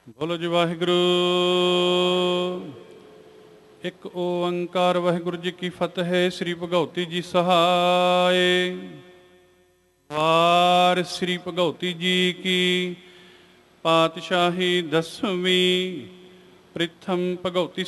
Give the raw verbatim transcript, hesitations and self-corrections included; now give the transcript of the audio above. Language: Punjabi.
ਬੋਲੋ ਜੀ ਵਾਹਿਗੁਰੂ। ਇੱਕ ਓੰਕਾਰ ਵਾਹਿਗੁਰੂ ਜੀ ਕੀ ਫਤਿਹ। ਸ੍ਰੀ ਭਗਉਤੀ ਜੀ ਸਹਾਇ। ਵਾਰ ਸ੍ਰੀ ਭਗਉਤੀ ਜੀ ਕੀ ਪਾਤਸ਼ਾਹੀ ਦਸਵੀਂ। ਪ੍ਰਿਥਮ ਭਗਉਤੀ